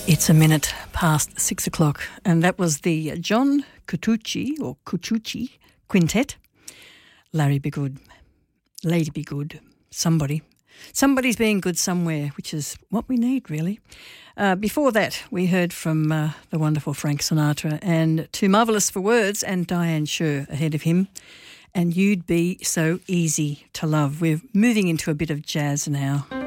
It's a minute past 6 o'clock, and that was the John Cucci Quintet. Larry Be Good, Lady Be Good, somebody. Somebody's being good somewhere, which is what we need, really. Before that, we heard from the wonderful Frank Sinatra and Too Marvellous for Words and Diane Scher ahead of him. And You'd Be So Easy to Love. We're moving into a bit of jazz now.